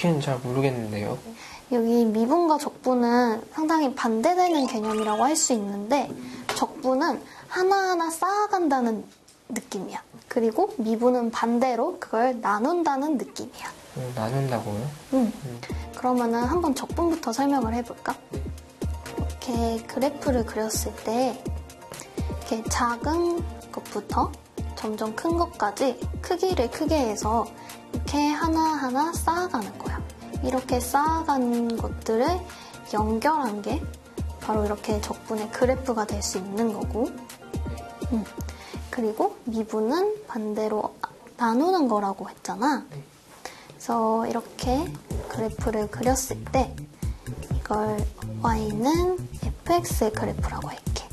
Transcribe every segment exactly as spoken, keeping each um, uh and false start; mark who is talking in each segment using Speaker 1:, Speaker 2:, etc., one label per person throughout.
Speaker 1: 정확히는 잘 모르겠는데요.
Speaker 2: 여기 미분과 적분은 상당히 반대되는 개념이라고 할 수 있는데 적분은 하나하나 쌓아간다는 느낌이야. 그리고 미분은 반대로 그걸 나눈다는 느낌이야.
Speaker 1: 어, 나눈다고요?
Speaker 2: 응.
Speaker 1: 음.
Speaker 2: 그러면은 한번 적분부터 설명을 해볼까? 이렇게 그래프를 그렸을 때 이렇게 작은 것부터 점점 큰 것까지 크기를 크게 해서 이렇게 하나하나 쌓아가는 거야. 이렇게 쌓아간 것들을 연결한 게 바로 이렇게 적분의 그래프가 될 수 있는 거고, 음. 그리고 미분은 반대로 나누는 거라고 했잖아. 그래서 이렇게 그래프를 그렸을 때 이걸 y는 fx의 그래프라고 할게.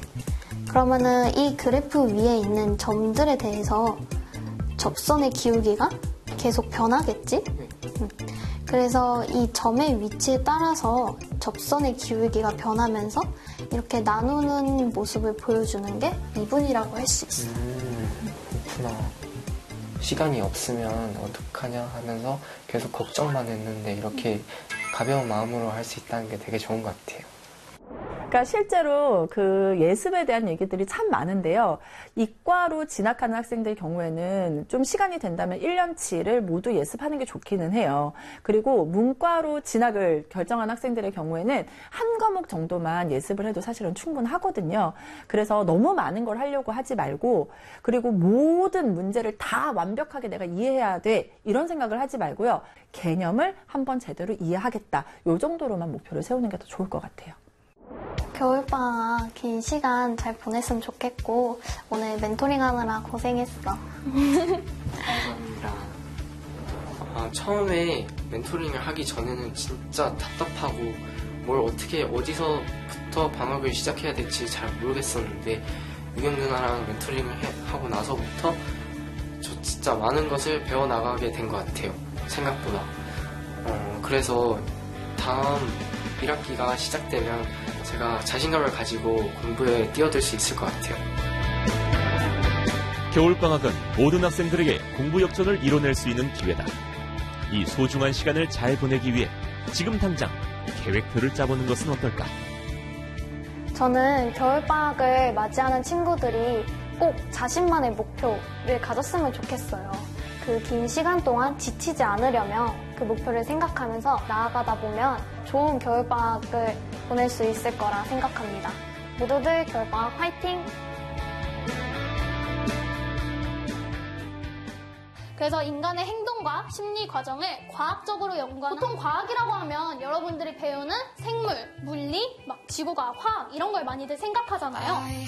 Speaker 2: 그러면은 이 그래프 위에 있는 점들에 대해서 접선의 기울기가 계속 변하겠지? 음. 그래서 이 점의 위치에 따라서 접선의 기울기가 변하면서 이렇게 나누는 모습을 보여주는 게 미분이라고 할 수 있어.
Speaker 1: 음, 그렇구나. 시간이 없으면 어떡하냐 하면서 계속 걱정만 했는데 이렇게 가벼운 마음으로 할 수 있다는 게 되게 좋은 것 같아요.
Speaker 3: 그러니까 실제로 그 예습에 대한 얘기들이 참 많은데요. 이과로 진학하는 학생들 경우에는 좀 시간이 된다면 일 년치를 모두 예습하는 게 좋기는 해요. 그리고 문과로 진학을 결정한 학생들의 경우에는 한 과목 정도만 예습을 해도 사실은 충분하거든요. 그래서 너무 많은 걸 하려고 하지 말고, 그리고 모든 문제를 다 완벽하게 내가 이해해야 돼, 이런 생각을 하지 말고요. 개념을 한번 제대로 이해하겠다, 요 정도로만 목표를 세우는 게 더 좋을 것 같아요.
Speaker 2: 겨울방학 긴 시간 잘 보냈으면 좋겠고 오늘 멘토링 하느라 고생했어.
Speaker 1: 감사합니다. 아, 처음에 멘토링을 하기 전에는 진짜 답답하고 뭘 어떻게 어디서부터 방학을 시작해야 될지 잘 모르겠었는데 유경 누나랑 멘토링을 해, 하고 나서부터 저 진짜 많은 것을 배워나가게 된 것 같아요. 생각보다. 어, 그래서 다음 일 학기가 시작되면 제가 자신감을 가지고 공부에 뛰어들 수 있을 것 같아요.
Speaker 4: 겨울방학은 모든 학생들에게 공부 역전을 이뤄낼 수 있는 기회다. 이 소중한 시간을 잘 보내기 위해 지금 당장 계획표를 짜보는 것은 어떨까?
Speaker 2: 저는 겨울방학을 맞이하는 친구들이 꼭 자신만의 목표를 가졌으면 좋겠어요. 그 긴 시간 동안 지치지 않으려면 그 목표를 생각하면서 나아가다 보면 좋은 겨울방학을 보낼 수 있을 거라 생각합니다. 모두들 겨울방학 화이팅!
Speaker 5: 그래서 인간의 행동과 심리 과정을 과학적으로 연구하는, 보통 과학이라고 하면 여러분들이 배우는 생물, 물리, 막 지구과학, 화학 이런 걸 많이들 생각하잖아요.